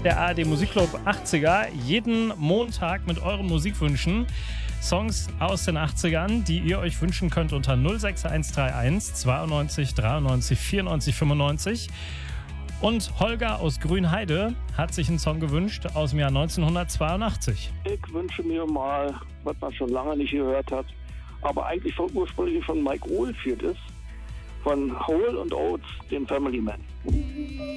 Der ARD Musikclub 80er. Jeden Montag mit euren Musikwünschen. Songs aus den 80ern, die ihr euch wünschen könnt unter 06131 92 93 94 95. Und Holger aus Grünheide hat sich einen Song gewünscht aus dem Jahr 1982. Ich wünsche mir mal, was man schon lange nicht gehört hat, aber eigentlich ursprünglich von Mike Oldfield ist, von Hole and Oates, dem Family Man.